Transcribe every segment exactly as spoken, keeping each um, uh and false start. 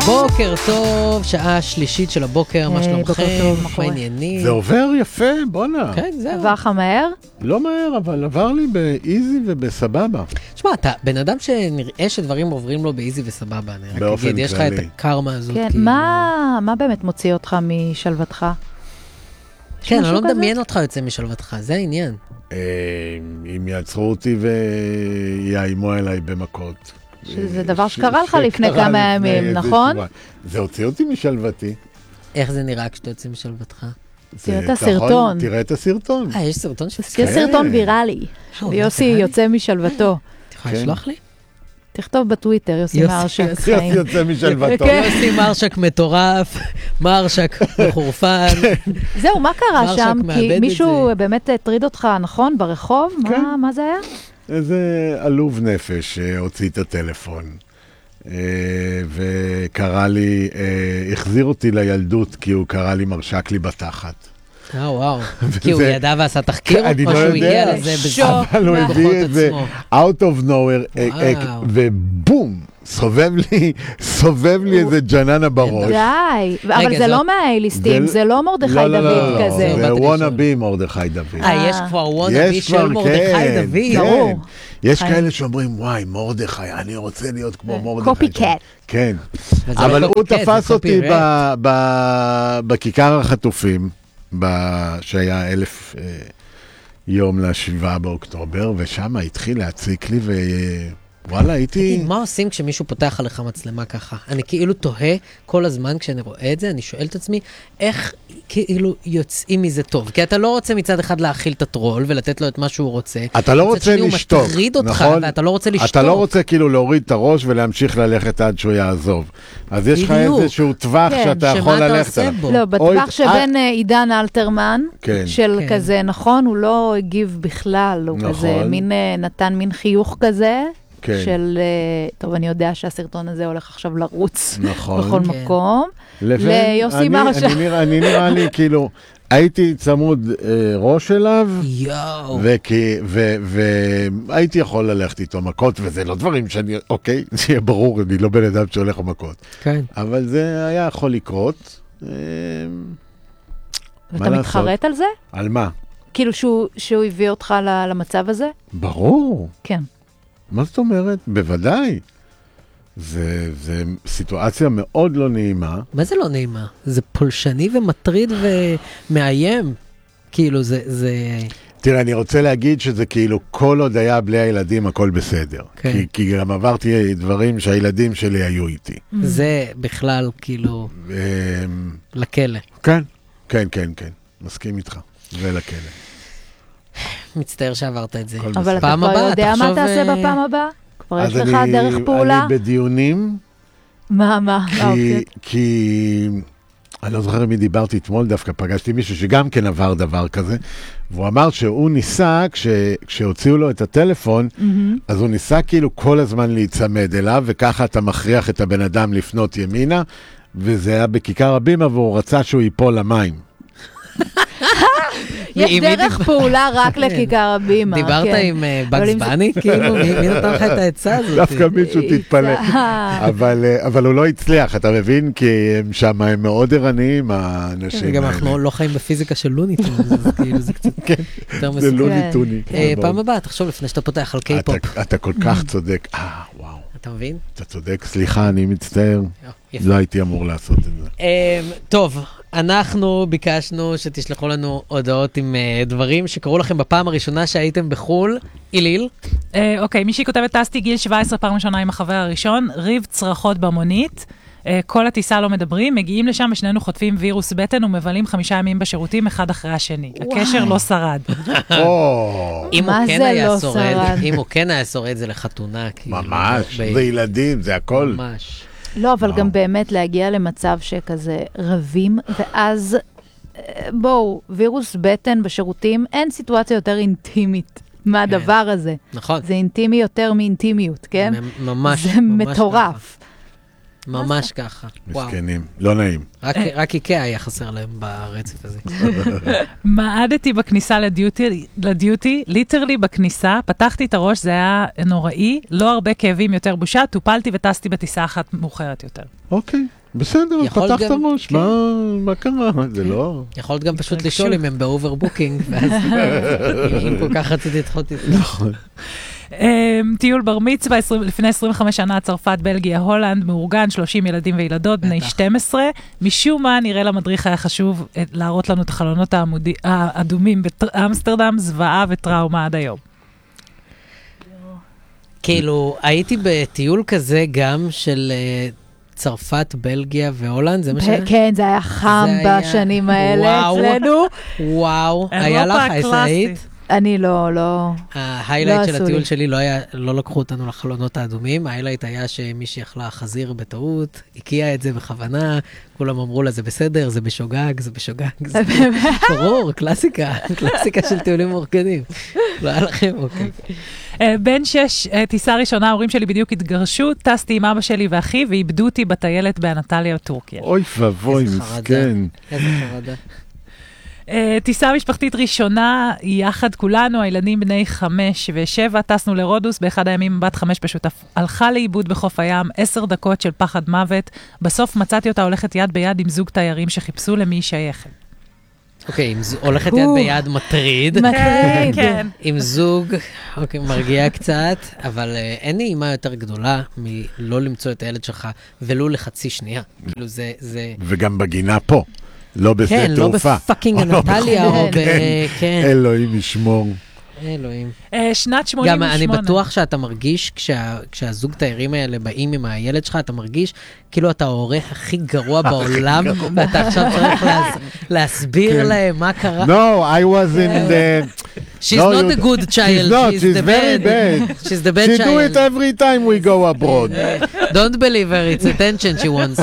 בוקר טוב, שעה שלישית של הבוקר, מה שלומכם? מה העניינים? זה עובר יפה, בונה. כן, זהו. עבר לך מהר? לא מהר, אבל עבר לי באיזי ובסבבה. תשמע, אתה בן אדם שנראה שדברים עוברים לו באיזי וסבבה. אני רק באופן אגיד, יש לך כללי. את הקרמה הזאת. כן, כאילו. מה מה באמת מוציא אותך משלוותך? יש כן, אני משהו לא כזה? מדמיין אותך יוצא משלוותך, זה העניין. אה, אם יעצרו אותי ויאיימו אליי במכות. שזה אה, דבר ש- שקרה לך לפני שקרה כמה לפני ימים, איזה נכון? שבוע. זה הוציא אותי משלוותי. איך זה נראה כשאתה יוצא משלוותך? תראה את זה- אתה יכול- הסרטון. תראה את הסרטון. אה, יש סרטון של תזכיר כן. סרטון ויראלי. אולי יוסי תראה לי. יוצא משלוותו. את יכולה כן. לשלוח לי? תכתוב בטוויטר, יוסי יוסי- מרשק. יוסי יוצא משלוותו. כן. יוסי מרשק מטורף, מרשק מחורפן. זהו, מה קרה מרשק שם? מאבד כי את מישהו זה. באמת הטריד אותך, נכון? ברחוב? כן. מה- מה זה היה? איזה עלוב נפש שהוציא את הטלפון. אה, וקרא לי, אה, החזיר אותי לילדות, כי הוא קרא לי מרשק לי בתחת. אה, וואו. כי הוא ידע ועשה תחקיר, אני או לא שהוא יודע. הגיע לזה שוק. בזמן? אבל הוא בכוחות הביא את זה עצמו. out of nowhere, אה, אה, וואו. ובום, סובב לי, סובב לי איזה ג'ננה בראש. די. אבל זה זאת- לא מהאייליסטים, זה- זה לא מרדכי לא, לא, לא, דוד לא, כזה. זה זה באתי וואנה לשאול. בי מרדכי דוד. אה, יש כבר וואנאבי יש של כבר, מרדכי כן, דוד. כן. ברור. יש חיים. כאלה שאומרים, וואי, מרדכי, אני רוצה להיות כמו מרדכי. קופי-קט. כן. וזה אבל לא הוא קופי-קט, תפס זה אותי קופי-רט. ב- ב- בכיכר החטופים, ב- שהיה אלף אה, יום לשבעה באוקטובר, ושם התחיל להציק לי, ווואלה, הייתי... תגיד, מה עושים כשמישהו פותח עליך מצלמה ככה? אני כאילו תוהה כל הזמן כשאני רואה את זה, אני שואל את עצמי, איך כאילו יוצאים מזה טוב? כי אתה לא רוצה מצד אחד להאכיל את הטרול ולתת לו את מה שהוא רוצה. אתה לא מצד רוצה שני, הוא לשתוק, מטריד אותך, נכון? ואתה לא רוצה לשתוק. אתה לא רוצה כאילו להוריד את הראש ולהמשיך ללכת עד שהוא יעזוב. אז יש לך בדיוק. איזשהו טווח כן, שאתה שמה יכול אתה ללכת עושה עליו. בו? לא, אוי, בטווח שבין אה, עידן אלתרמן, כן. של כן. כזה, נכון, הוא לא הגיב בכלל, הוא נכון. כזה, מין, אה, נתן מין חיוך כזה, כן. של, אה, טוב, אני יודע שהסרטון הזה הולך עכשיו לרוץ נכון. בכל כן. מקום. לבין- ליוסי אני- מרשק. אני נראה- אני נראה לי כאילו, הייתי צמוד אה, ראש אליו, יואו. והייתי יכול ללכת איתו מכות, וזה לא דברים שאני, אוקיי, שיהיה ברור, אני לא בן אדם שהולך למכות. כן. אבל זה היה יכול לקרות. אה, ואתה מה לעשות? מתחרט על זה? על מה? כאילו שהוא, שהוא הביא אותך ל- למצב הזה? ברור. כן. מה זאת אומרת? בוודאי. זה, זה סיטואציה מאוד לא נעימה. מה זה לא נעימה? זה פולשני ומטריד ומאיים. כאילו, זה... זה... תראה, אני רוצה להגיד שזה כאילו כל עוד היה בלי הילדים הכל בסדר. כן. כי, כי גם עברתי דברים שהילדים שלי היו איתי. זה בכלל, כאילו, אמ, לכלא. כן, כן, כן, כן. מסכים איתך. ולכלא. מצטער שעברת את זה. הכל אבל בסדר. אתה פעם כבר הבאה, יודע מה תחשוב, תעשה אה, בפעם הבאה? כבר יש אז לך אני- דרך פעולה? אני בדיונים, מה, מה? כי, אוקיי. כי אני לא זוכר מי דיברתי אתמול, דווקא פגשתי מישהו שגם כן עבר דבר כזה, והוא אמר שהוא ניסה, כש, כשהוציאו לו את הטלפון, מהמם. אז הוא ניסה כאילו כל הזמן להיצמד אליו, וככה אתה מכריח את הבן אדם לפנות ימינה, וזה היה בכיכר הבימה, והוא רצה שהוא ייפול למים. יש עם מי דרך דיבר- פעולה רק לכיכר הבימה. דיברת כן. עם אבל בגס אם זה- בני? כאילו, מי מי נתן לך את העצה הזאת? דווקא מישהו תתפלא. אה, אבל, אה, אבל הוא לא הצליח, אתה מבין? כי הם שם, הם מאוד ערניים, האנשים גם האלה. אנחנו לא חיים בפיזיקה של לוניטון, אז כאילו זה קצת יותר זה מסוכן. לוני טוני. אה, כן, פעם מאוד. הבאה, תחשוב לפני שאתה פותח על קיי-פופ. אתה- אתה כל כך צודק. אה, וואו. אתה מבין? אתה צודק, סליחה, אני מצטער. יפה. לא הייתי אמור לעשות את זה. אה, טוב, אנחנו ביקשנו שתשלחו לנו הודעות עם אה, דברים שקראו לכם בפעם הראשונה שהייתם בחול. איליל, אה, אוקיי, מישהי כותבת, טסתי גיל שבע עשרה פעם ראשונה עם החבר הראשון, ריב צרחות במונית, אה, כל הטיסה לא מדברים, מגיעים לשם ושנינו חוטפים וירוס בטן ומבלים חמישה ימים בשירותים אחד אחרי השני. הקשר לא שרד. או, אם הוא מה כן זה היה לא שורד, שרד? אם הוא כן היה שורד זה לחתונה. כאילו, ממש, ב- זה ילדים, זה הכל. ממש. לא, אבל וואו. גם באמת להגיע למצב שכזה רבים, ואז, אה, בואו, וירוס בטן בשירותים, אין סיטואציה יותר אינטימית מהדבר הזה. נכון. זה אינטימי יותר מאינטימיות, כן? מ- ממש, זה ממש מטורף. ממש ככה. וואו. מסכנים, לא נעים. רק- רק איקאה היה חסר להם ברצף הזה. מעדתי בכניסה לדיוטי, לדיוטי, ליטרלי בכניסה, פתחתי את הראש, זה היה נוראי, לא הרבה כאבים, יותר בושה, טופלתי וטסתי בטיסה אחת מאוחרת יותר. אוקיי. בסדר, יכול פתח את גם- הראש, כן. מה מה קרה? זה לא... יכולת גם פשוט התרגשות. לשאול אם הם באוברבוקינג, ואז אם- אם כל כך רציתי לדחות את זה. נכון. אמ, טיול בר מצווה, עשרים לפני עשרים וחמש שנה, צרפת, בלגיה, הולנד, מאורגן, שלושים ילדים וילדות, בני בטח. שתים עשרה. משום מה, נראה למדריך היה חשוב אה, להראות לנו את החלונות העמודי- האדומים באמסטרדם, זוועה וטראומה עד היום. כאילו, הייתי בטיול כזה גם של אה, צרפת, בלגיה והולנד, זה מה ש... כן, זה היה חם זה היה- בשנים האלה וואו. אצלנו. וואו, היה אירופה לך, הקלאסית. היית? אני לא, לא... ההיילייט לא של עשו הטיול לי. שלי לא היה, לא לקחו אותנו לחלונות האדומים, ההיילייט היה שמישהי אכלה חזיר בטעות, הקיאה את זה בכוונה, כולם אמרו לה זה בסדר, זה בשוגג, זה בשוגג, זה ברור, קלאסיקה, קלאסיקה של טיולים מאורגנים. לא היה לכם, אוקיי. אה, בן שש, אה, טיסה ראשונה, ההורים שלי בדיוק התגרשו, טסתי עם אבא שלי ואחי, ואיבדו אותי בטיילת באנטליה, טורקיה. אוי ואבוי, איזה חרדה. מסכן. איזה חרדה. אה, טיסה משפחתית ראשונה, יחד כולנו, הילדים בני חמש ושבע, טסנו לרודוס, באחד הימים בת חמש פשוט הלכה לאיבוד בחוף הים, עשר דקות של פחד מוות, בסוף מצאתי אותה הולכת יד ביד עם זוג תיירים שחיפשו למי היא שייכת. אוקיי, אם זו- הולכת יד ביד מטריד, מטריד. כן. עם זוג, אוקיי, מרגיע קצת, אבל אה, אין נעימה יותר גדולה מלא למצוא את הילד שלך, ולו לחצי שנייה. כאילו זה, זה... וגם בגינה פה, לא בשדה כן, לא תעופה. בפאקינג או לא אנטליה, או ב... כן. כן, אלוהים ישמור. אלוהים. אה, שנת שמונים גם ושמונה. אני בטוח שאתה מרגיש, כשה, כשהזוג תיירים האלה באים עם הילד שלך, אתה מרגיש כאילו אתה ההורה הכי גרוע בעולם, ואתה עכשיו צריך להס, להסביר כן. להם מה קרה. No, I was in the... She's No, not you- a good child, She's not, she's she's the very bad. bad. She's the bad She do child. it every time we go abroad. Don't believe her, it's attention she wants.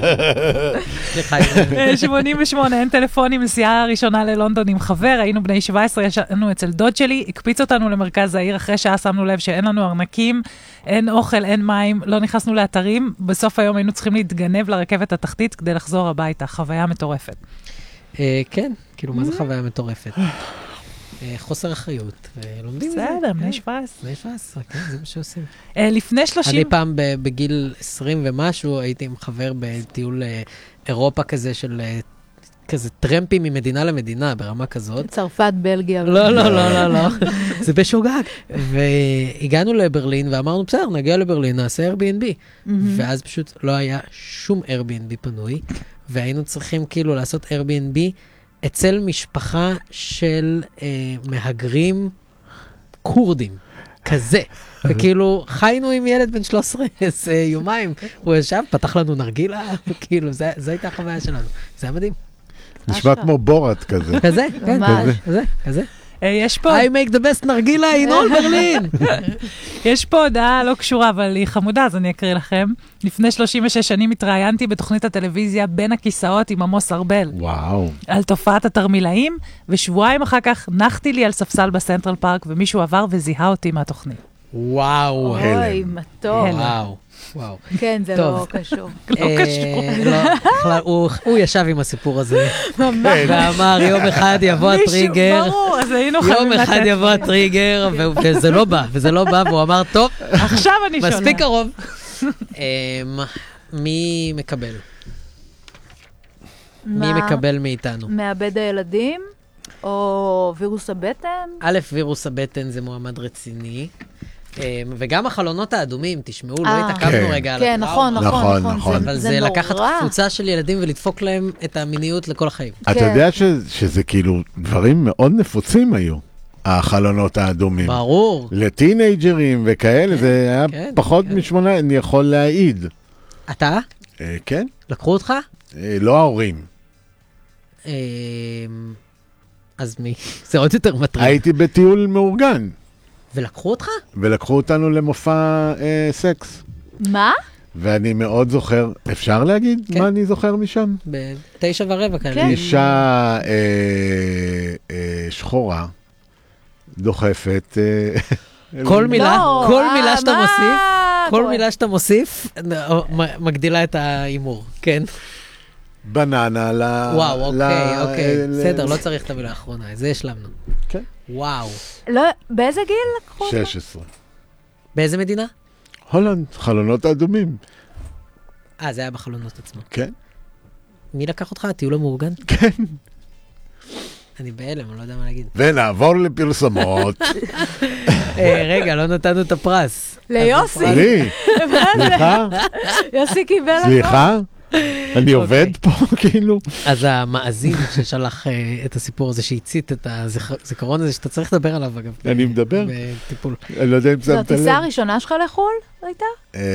סליחה, אה, שמונים ושמונה, אין טלפונים, נסיעה ראשונה ללונדון עם חבר, היינו בני שבע עשרה, ישנו אצל דוד שלי, הקפיץ אותנו למרכז העיר, אחרי שעה שמנו לב שאין לנו ארנקים, אין אוכל, אין מים, לא נכנסנו לאתרים, בסוף היום היינו צריכים להתגנב לרכבת התחתית כדי לחזור הביתה, חוויה מטורפת. אה, כן, כאילו, מה זה חוויה מטורפת? אה, חוסר אחריות, ולומדים מזה. בסדר, בני כן. שבע עשרה. בני שבע עשרה, כן, זה מה שעושים. אה, לפני שלושים... אני פעם ב- בגיל עשרים ומשהו, הייתי עם חבר בטיול אה, אירופה כזה של אה, כזה טרמפים ממדינה למדינה, ברמה כזאת. צרפת, בלגיה. לא, לא, לא, לא, לא, זה בשוגג. והגענו לברלין ואמרנו, בסדר, נגיע לברלין, נעשה Airbnb. ואז פשוט לא היה שום Airbnb פנוי, והיינו צריכים כאילו לעשות Airbnb אצל משפחה של אה, מהגרים קורדים, כזה. וכאילו חיינו עם ילד בן שלוש עשרה, איזה יומיים, הוא ישב, פתח לנו נרגילה, כאילו, זה- זו הייתה החוויה שלנו. זה היה מדהים. נשמע כמו בורת כזה. כזה, כן, ממש. כזה, כזה. אה, יש פה... I make the best נרגילה in all ברלין. יש פה הודעה לא קשורה, אבל היא חמודה, אז אני אקריא לכם. לפני שלושים ושש שנים התראיינתי בתוכנית הטלוויזיה בין הכיסאות עם עמוס ארבל, וואו. על תופעת התרמילאים, ושבועיים אחר כך נחתי לי על ספסל בסנטרל פארק, ומישהו עבר וזיהה אותי מהתוכנית. וואו. אוי, הלם. מתוק. וואו. וואו. כן, זה טוב. לא קשור. לא אה, קשור. לא, בכלל, הוא- הוא ישב עם הסיפור הזה, ממש. ואמר יום אחד יבוא מישהו, הטריגר, ברור, אז היינו חייבים יום אחד לתת. יבוא הטריגר, ו- וזה לא בא, וזה לא בא, והוא אמר, טוב, עכשיו אני שואלת. מספיק קרוב. אמ, מי מקבל? מי מה? מקבל מאיתנו? מאבד הילדים, או וירוס הבטן? א', וירוס הבטן זה מועמד רציני, אמ, וגם החלונות האדומים, תשמעו, לא אה. התעכבנו כן. רגע על כן, נכון, הטראומה. נכון, נכון, נכון. נכון. אבל זה נורא. לקחת קבוצה של ילדים ולדפוק להם את המיניות לכל החיים. אתה כן. יודע ש- שזה כאילו דברים מאוד נפוצים היו, החלונות האדומים. ברור. לטינג'רים וכאלה, זה היה כן, פחות כן. משמונה, אני יכול להעיד. אתה? אה, כן? לקחו אותך? אה, לא ההורים. אמ, אז מי? זה עוד יותר מטריד. הייתי בטיול מאורגן, ולקחו אותך? ולקחו אותנו למופע אה, סקס. מה? ואני מאוד זוכר, אפשר להגיד כן. מה אני זוכר משם? בתשע ורבע כאלה. כן. אישה אה, אה, שחורה, דוחפת. אה, כל מילה, לא, כל אה, מילה שאתה מה מוסיף, כל קורה? מילה שאתה מוסיף, מ- מגדילה את ההימור, כן? בננה ל... וואו, ל- אוקיי, אוקיי, ל- בסדר, לא צריך את המילה האחרונה, את זה השלמנו. כן. וואו. לא, באיזה גיל לקחו אותך? שש עשרה. באיזה מדינה? הולנד, חלונות אדומים. אה, זה היה בחלונות עצמו. כן. מי לקח אותך? הטיול המאורגן? כן. אני בהלם, אני לא יודע מה להגיד. ונעבור לפרסומות. רגע, לא נתנו את הפרס. ליוסי. אני? סליחה? יוסי קיבל אותו. סליחה? אני עובד פה, כאילו. אז המאזין ששלח את הסיפור הזה, שהצית את הזיכרון הזה, שאתה צריך לדבר עליו, אגב. אני מדבר. בטיפול. אני לא יודע אם זו שמת לב. הטיסה הראשונה שלך לחו"ל, הייתה?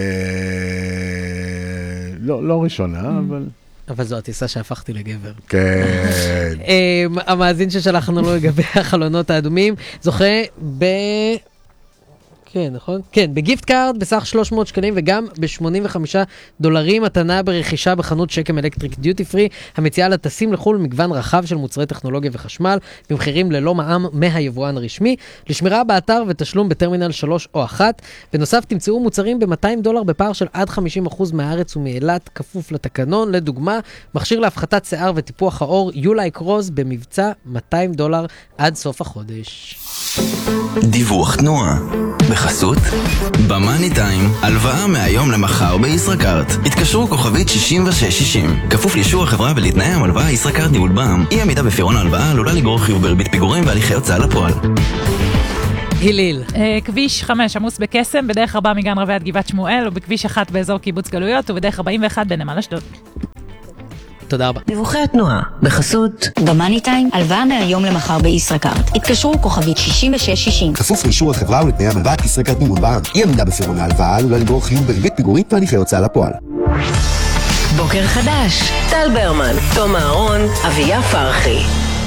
לא, לא ראשונה, אבל... אבל זו הטיסה שהפכתי לגבר. כן. המאזין ששלחנו לו לגבי החלונות האדומים, זוכה ב... כן, נכון? כן, בגיפט קארד בסך שלוש מאות שקלים וגם ב-שמונים וחמישה דולרים מתנה ברכישה בחנות שקם אלקטריק דיוטי פרי, המציעה לטסים לחול מגוון רחב של מוצרי טכנולוגיה וחשמל, במחירים ללא מע"מ מהיבואן הרשמי, לשמירה באתר ותשלום בטרמינל שלוש או אחת. בנוסף, תמצאו מוצרים ב-מאתיים דולר בפער של עד חמישים אחוז מהארץ ומאילת, כפוף לתקנון. לדוגמה, מכשיר להפחתת שיער וטיפוח האור יולייק רוז במבצע מאתיים דולר עד סוף החודש. דיווח תנועה בחסות במאני טיים, הלוואה מהיום למחר בישראכרט. התקשרו כוכבית שישים ושש שישים, כפוף לאישור החברה ולתנאי המלוואה. ישראכרט ניהול בע"מ. אי עמידה בפירעון ההלוואה עלולה לגרור חיוב בריבית פיגורים והליכי הוצאה לפועל. היליל. כביש חמש עמוס בקסם, בדרך ארבע מגן רבי עד גבעת שמואל, ובכביש אחת באזור קיבוץ גלויות, ובדרך ארבעים ואחת בנמל אשדוד. תודה רבה. דיווחי התנועה בחסות במאני טיים, הלוואה מהיום למחר בישראכרט. התקשרו כוכבית שישים ושש שישים. כפוף לאישור החברה ולתנאי המלוואה. ישראכרט ניהול בע"מ. אי עמידה בפירעון ההלוואה עלולה לגרור חיוב בריבית פיגורים והליכי הוצאה לפועל. בוקר חדש, טל ברמן, תום אהרון, אביה פרחי.